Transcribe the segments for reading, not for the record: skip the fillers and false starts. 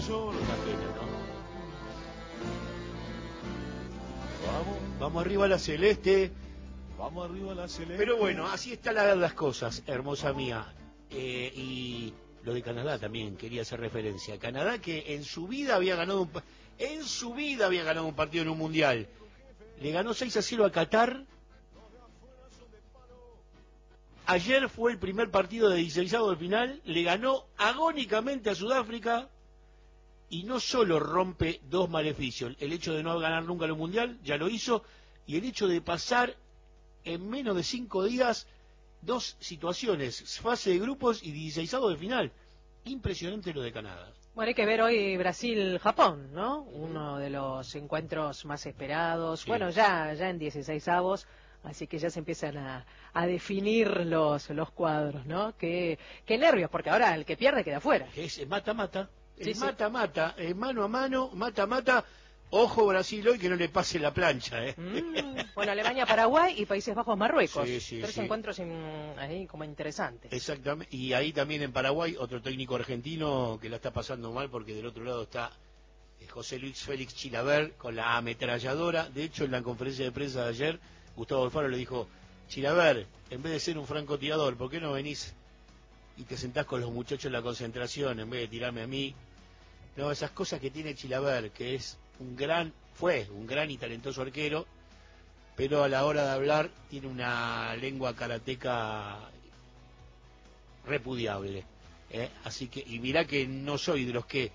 solo. Una pena, ¿no? Vamos arriba a la celeste. Vamos arriba a la celeste. Pero bueno, así están las cosas, hermosa mía. Y lo de Canadá también quería hacer referencia. Canadá que en su vida había ganado un partido en un mundial. Le ganó 6-0 a Qatar. Ayer fue el primer partido de 16avos de final. Le ganó agónicamente a Sudáfrica. Y no solo rompe dos maleficios, el hecho de no ganar nunca el mundial, ya lo hizo, y el hecho de pasar en menos de 5 días dos situaciones, fase de grupos y 16avos de final. Impresionante lo de Canadá. Bueno, hay que ver hoy Brasil-Japón, ¿no? Uno de los encuentros más esperados. Sí. Bueno, ya en 16avos, así que ya se empiezan a definir los cuadros, ¿no? Qué nervios, porque ahora el que pierde queda fuera. Es mata-mata. Sí, sí. Mata-mata, mano a mano, mata-mata. Ojo Brasil hoy que no le pase la plancha, Bueno, Alemania, Paraguay y Países Bajos, Marruecos. Sí, Tres encuentros ahí como interesantes. Exactamente. Y ahí también en Paraguay otro técnico argentino que la está pasando mal porque del otro lado está José Luis Félix Chilavert con la ametralladora. De hecho, en la conferencia de prensa de ayer, Gustavo Alfaro le dijo: Chilavert, en vez de ser un francotirador, ¿por qué no venís y te sentás con los muchachos en la concentración en vez de tirarme a mí? No, esas cosas que tiene Chilavert, que fue un gran y talentoso arquero, pero a la hora de hablar tiene una lengua karateca repudiable. Así que, y mirá que no soy de los que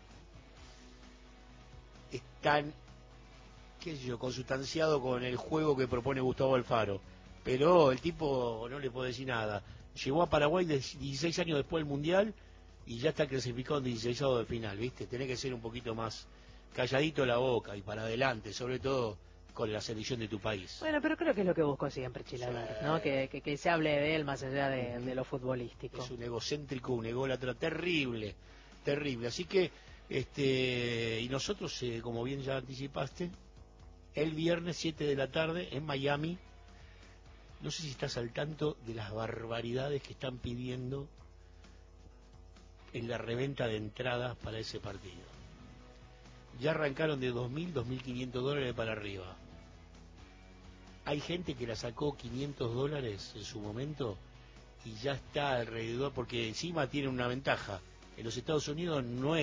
están, qué sé yo, consustanciado con el juego que propone Gustavo Alfaro, pero el tipo no le puedo decir nada. Llegó a Paraguay 16 años después del Mundial y ya está clasificado en 16avos de final, ¿viste? Tenés que ser un poquito más calladito la boca y para adelante, sobre todo con la selección de tu país. Bueno, pero creo que es lo que busco siempre Chilavert, ¿no? Que se hable de él más allá de lo futbolístico. Es un egocéntrico, un ególatra terrible, terrible. Así que, y nosotros, como bien ya anticipaste, el viernes 7 de la tarde en Miami, no sé si estás al tanto de las barbaridades que están pidiendo en la reventa de entradas para ese partido. Ya arrancaron de $2.000, $2.500 para arriba. Hay gente que la sacó $500 en su momento y ya está alrededor, porque encima tiene una ventaja. En los Estados Unidos no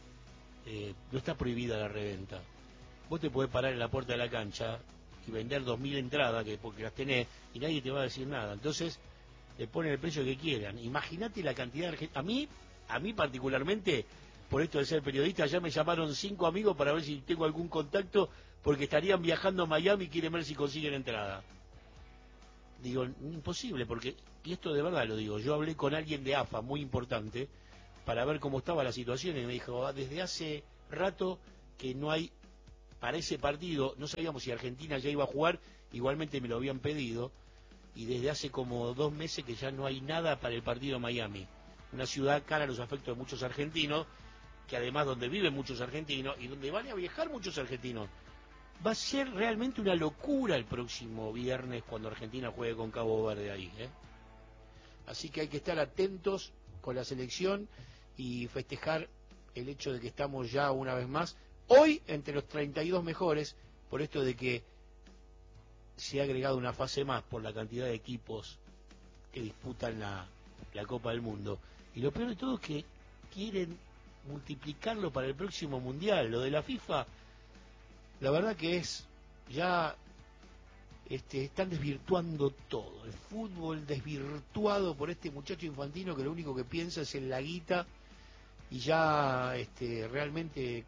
está prohibida la reventa. Vos te podés parar en la puerta de la cancha y vender 2.000 entradas, porque las tenés, y nadie te va a decir nada. Entonces, le ponen el precio que quieran. Imagínate la cantidad de gente. A mí particularmente, por esto de ser periodista, ya me llamaron 5 amigos para ver si tengo algún contacto, porque estarían viajando a Miami y quieren ver si consiguen entrada. Digo, imposible, porque, y esto de verdad lo digo, yo hablé con alguien de AFA muy importante para ver cómo estaba la situación y me dijo: desde hace rato que no hay para ese partido, no sabíamos si Argentina ya iba a jugar, igualmente me lo habían pedido, y desde hace como 2 meses que ya no hay nada para el partido de Miami, una ciudad cara a los afectos de muchos argentinos, que además donde viven muchos argentinos y donde van a viajar muchos argentinos. Va a ser realmente una locura el próximo viernes cuando Argentina juegue con Cabo Verde ahí, Así que hay que estar atentos con la selección y festejar el hecho de que estamos ya una vez más hoy entre los 32 mejores, por esto de que se ha agregado una fase más por la cantidad de equipos que disputan la Copa del Mundo. Y lo peor de todo es que quieren multiplicarlo para el próximo Mundial. Lo de la FIFA, la verdad que es ya están desvirtuando todo. El fútbol desvirtuado por este muchacho infantino que lo único que piensa es en la guita, y ya realmente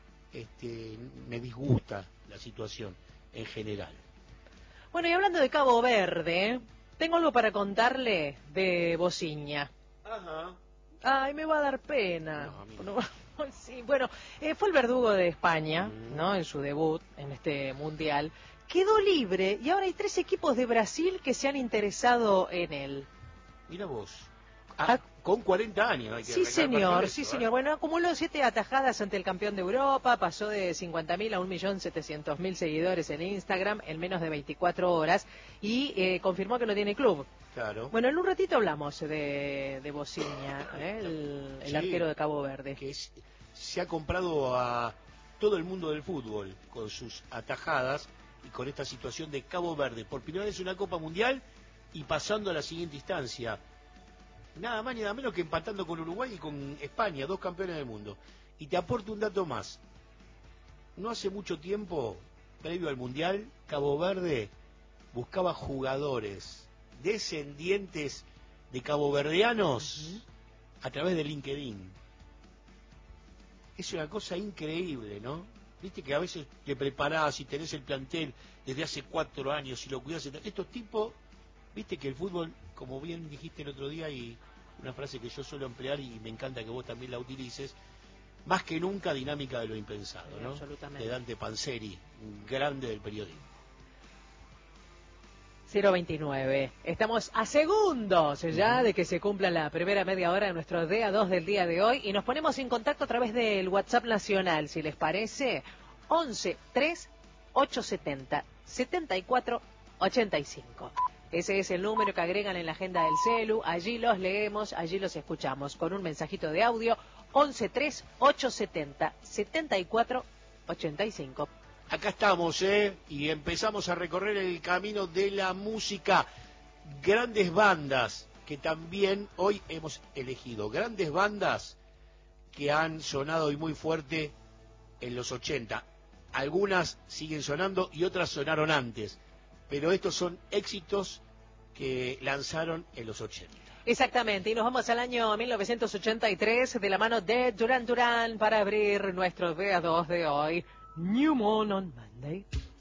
me disgusta la situación en general. Bueno, y hablando de Cabo Verde, tengo algo para contarle de Bociña. Ajá. Ay, me va a dar pena. No, a mí No. Sí, bueno, fue el verdugo de España, ¿no? En su debut en este mundial. Quedó libre y ahora hay 3 equipos de Brasil que se han interesado en él. Mira vos. Con 40 años. Hay que Sí, señor, eso, sí, señor. Bueno, acumuló 7 atajadas ante el campeón de Europa, pasó de 50.000 a 1.700.000 seguidores en Instagram en menos de 24 horas y confirmó que no tiene club. Claro. Bueno, en un ratito hablamos de Bociña, el sí, arquero de Cabo Verde. Que es se ha comprado a todo el mundo del fútbol con sus atajadas y con esta situación de Cabo Verde. Por primera vez una Copa Mundial y pasando a la siguiente instancia. Nada más ni nada menos que empatando con Uruguay y con España, 2 campeones del mundo. Y te aporto un dato más. No hace mucho tiempo, previo al Mundial, Cabo Verde buscaba jugadores descendientes de caboverdianos a través de LinkedIn. Es una cosa increíble, ¿no? Viste que a veces te preparás y tenés el plantel desde hace 4 años y lo cuidás. Estos tipos, viste que el fútbol, como bien dijiste el otro día, y una frase que yo suelo emplear y me encanta que vos también la utilices, más que nunca dinámica de lo impensado, ¿no? Absolutamente. De Dante Panzeri, un grande del periodismo. 029. Estamos a segundos ya de que se cumpla la primera media hora de nuestro DA2 del día de hoy y nos ponemos en contacto a través del WhatsApp nacional, si les parece, 11 3 870 74 85. Ese es el número que agregan en la agenda del celu, allí los leemos, allí los escuchamos, con un mensajito de audio, 11 3 870 74 85. Acá estamos, y empezamos a recorrer el camino de la música. Grandes bandas que también hoy hemos elegido. Grandes bandas que han sonado y muy fuerte en los 80. Algunas siguen sonando y otras sonaron antes. Pero estos son éxitos que lanzaron en los 80. Exactamente, y nos vamos al año 1983 de la mano de Duran Duran para abrir nuestro DA2 de hoy. New Moon on Monday.